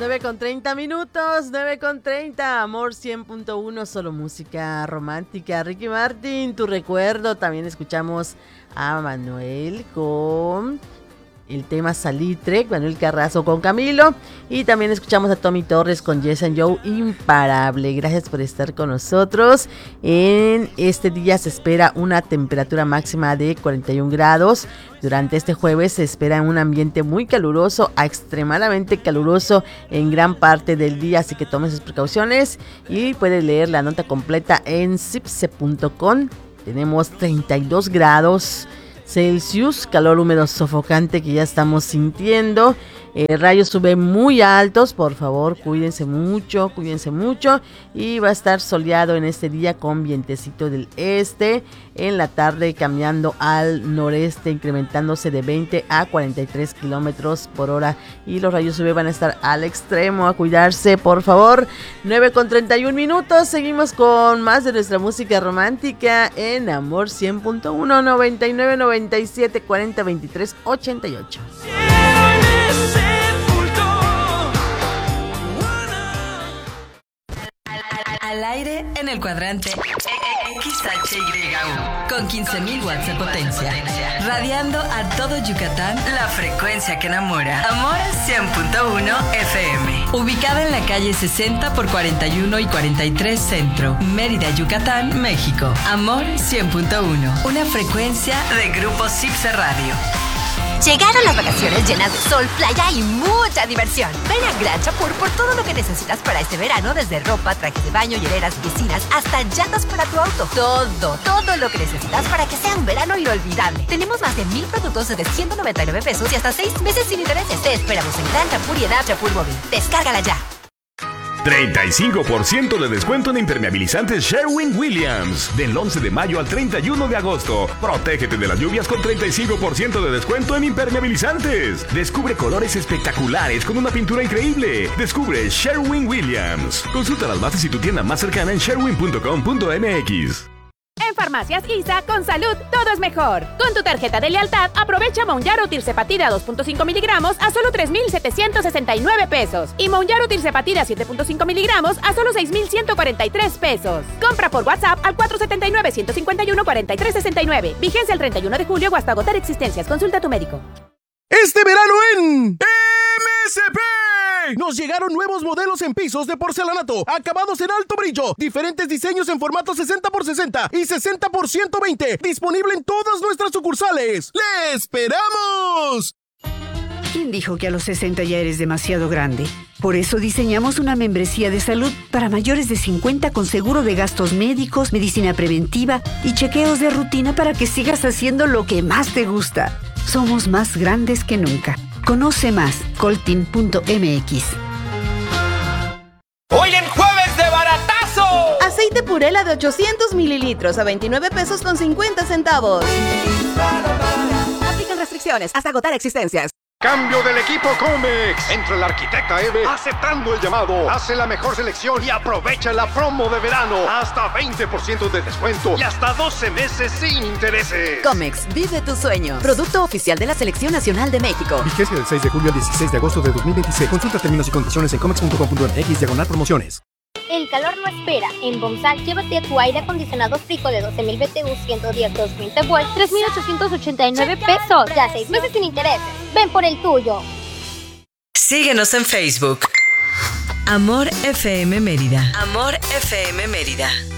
9:30, 9:30, Amor 100.1, solo música romántica. Ricky Martin, tu recuerdo. También escuchamos a Manuel con el tema Salitre, Manuel Carrasco con Camilo. Y también escuchamos a Tommy Torres con Yes and Joe, Imparable. Gracias por estar con nosotros. En este día se espera una temperatura máxima de 41 grados. Durante este jueves se espera un ambiente muy caluroso a extremadamente caluroso en gran parte del día, así que tome sus precauciones y puede leer la nota completa en cipse.com. Tenemos 32 grados Celsius, calor húmedo sofocante que ya estamos sintiendo. Rayos UV muy altos, por favor, cuídense mucho. Y va a estar soleado en este día con vientecito del este. En la tarde cambiando al noreste, incrementándose de 20 a 43 kilómetros por hora. Y los rayos UV van a estar al extremo, a cuidarse, por favor. 9:31, seguimos con más de nuestra música romántica en Amor 100.1, 99 97 40 23 88. Al aire en el cuadrante XHYU con 15.000 watts de potencia, radiando a todo Yucatán, la frecuencia que enamora. Amor 100.1 FM, ubicada en la calle 60 por 41 y 43 Centro, Mérida, Yucatán, México. Amor 100.1, una frecuencia de Grupo Cipse Radio. Llegaron las vacaciones llenas de sol, playa y mucha diversión. Ven a Gran Chapur por todo lo que necesitas para este verano, desde ropa, trajes de baño, hieleras, piscinas, hasta llantas para tu auto. Todo lo que necesitas para que sea un verano inolvidable. Tenemos más de 1,000 productos desde 199 pesos y hasta 6 meses sin intereses. Te esperamos en Gran Chapur y en App Chapur Móvil. Descárgala ya. 35% de descuento en impermeabilizantes Sherwin-Williams. Del 11 de mayo al 31 de agosto. Protégete de las lluvias con 35% de descuento en impermeabilizantes. Descubre colores espectaculares con una pintura increíble. Descubre Sherwin-Williams. Consulta las bases y tu tienda más cercana en sherwin.com.mx. En Farmacias ISA, con salud, todo es mejor. Con tu tarjeta de lealtad, aprovecha Mounjaro Tirzepatide a 2.5 miligramos a solo 3,769 pesos. Y Mounjaro Tirzepatide a 7.5 miligramos a solo 6,143 pesos. Compra por WhatsApp al 479-151-4369. Vigencia el 31 de julio o hasta agotar existencias. Consulta a tu médico. Este verano en MSP nos llegaron nuevos modelos en pisos de porcelanato, acabados en alto brillo, diferentes diseños en formato 60x60 y 60x120, disponible en todas nuestras sucursales. ¡Le esperamos! ¿Quién dijo que a los 60 ya eres demasiado grande? Por eso diseñamos una membresía de salud para mayores de 50 con seguro de gastos médicos, medicina preventiva y chequeos de rutina para que sigas haciendo lo que más te gusta. Somos más grandes que nunca. Conoce más, coltin.mx. ¡Hoy en jueves de baratazo! Aceite Purela de 800 mililitros a 29 pesos con 50 centavos. Aplican restricciones hasta agotar existencias. Cambio del equipo Comex. Entra la arquitecta Eve aceptando el llamado. Hace la mejor selección y aprovecha la promo de verano. Hasta 20% de descuento y hasta 12 meses sin intereses. Comex, vive tu sueño. Producto oficial de la Selección Nacional de México. Vigencia del 6 de julio al 16 de agosto de 2026. Consulta términos y condiciones en comex.com.mx/promociones. El calor no espera. En Bomsal, llévate tu aire acondicionado Frico de 12,000 BTU, 110, 220 volts, 3,889 pesos. Ya 6 meses sin intereses. Ven por el tuyo. Síguenos en Facebook. Amor FM Mérida. Amor FM Mérida.